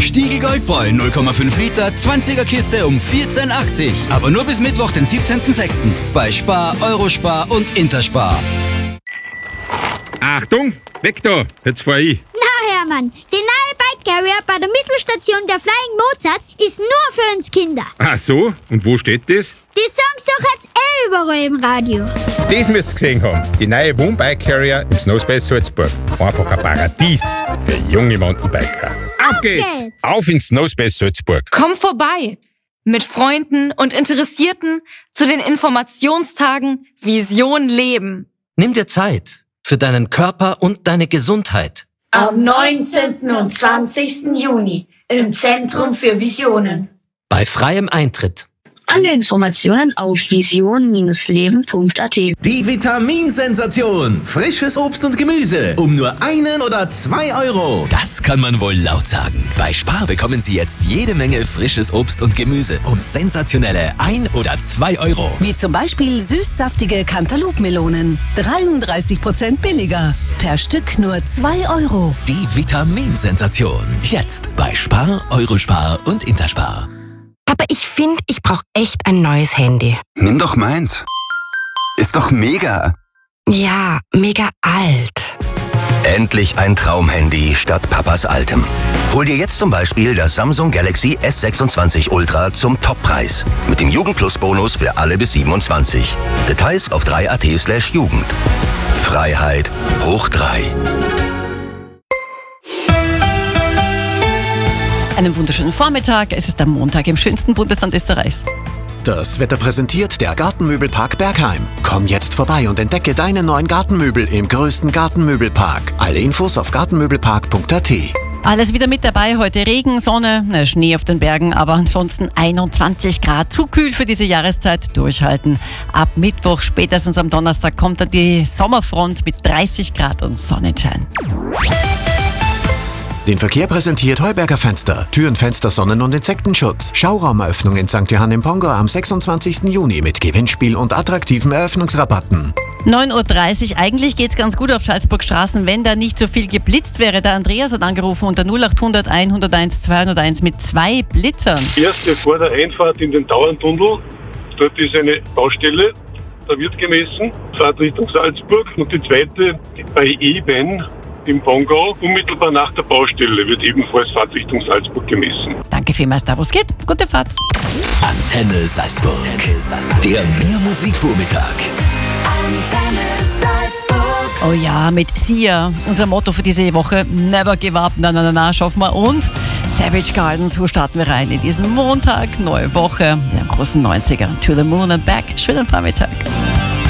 Stiegl Goldboy 0,5 Liter 20er Kiste um 14,80. Aber nur bis Mittwoch, den 17.06. bei Spar, Eurospar und Interspar. Achtung, weg da, jetzt fahr ich. Na Hermann, die neue Bike Carrier bei der Mittelstation der Flying Mozart ist nur für uns Kinder. Ach so, und wo steht das? Die sagen's doch jetzt überall im Radio. Das müsst ihr gesehen haben. Die neue Wohnbike Carrier im Snowspace Salzburg. Einfach ein Paradies für junge Mountainbiker. Auf geht's! Auf ins Snowspace Salzburg. Komm vorbei! Mit Freunden und Interessierten zu den Informationstagen Vision Leben. Nimm dir Zeit für deinen Körper und deine Gesundheit. Am 19. und 20. Juni im Zentrum für Visionen. Bei freiem Eintritt. Alle Informationen auf vision-leben.at. Die Vitaminsensation. Frisches Obst und Gemüse um nur 1 oder 2 Euro. Das kann man wohl laut sagen. Bei Spar bekommen Sie jetzt jede Menge frisches Obst und Gemüse um sensationelle 1 oder 2 Euro. Wie zum Beispiel süßsaftige Cantaloupe-Melonen. 33% billiger. Per Stück nur 2 Euro. Die Vitaminsensation. Jetzt bei Spar, Eurospar und Interspar. Aber ich finde, ich brauche echt ein neues Handy. Nimm doch meins. Ist doch mega. Ja, mega alt. Endlich ein Traumhandy statt Papas altem. Hol dir jetzt zum Beispiel das Samsung Galaxy S26 Ultra zum Toppreis. Mit dem Jugendplus-Bonus für alle bis 27. Details auf 3.at/Jugend. Freiheit hoch 3. Einen wunderschönen Vormittag. Es ist der Montag im schönsten Bundesland Österreichs. Das Wetter präsentiert der Gartenmöbelpark Bergheim. Komm jetzt vorbei und entdecke deine neuen Gartenmöbel im größten Gartenmöbelpark. Alle Infos auf gartenmöbelpark.at. Alles wieder mit dabei. Heute Regen, Sonne, Schnee auf den Bergen, aber ansonsten 21 Grad. Zu kühl für diese Jahreszeit. Durchhalten. Ab Mittwoch, spätestens am Donnerstag, kommt dann die Sommerfront mit 30 Grad und Sonnenschein. Den Verkehr präsentiert Heuberger Fenster. Türen, Fenster, Sonnen- und Insektenschutz. Schauraumeröffnung in St. Johann im Pongo am 26. Juni mit Gewinnspiel und attraktiven Eröffnungsrabatten. 9.30 Uhr. Eigentlich geht's ganz gut auf Salzburgstraßen, wenn da nicht so viel geblitzt wäre. Der Andreas hat angerufen unter 0800 101 201 mit 2 Blitzern. Erste vor der Einfahrt in den Tauerntunnel. Dort ist eine Baustelle. Da wird gemessen. Fahrt Richtung Salzburg. Und die zweite bei Eben im Pongau, unmittelbar nach der Baustelle, wird ebenfalls Fahrtrichtung Salzburg gemessen. Danke vielmals, da wo es geht. Gute Fahrt. Antenne Salzburg. Der Mehr-Musik-Vormittag. Antenne Salzburg. Oh ja, mit Sia. Unser Motto für diese Woche: Never give up. Na, schaffen wir. Und Savage Garden. So starten wir rein in diesen Montag. Neue Woche. In einem großen 90er. To the moon and back. Schönen Vormittag.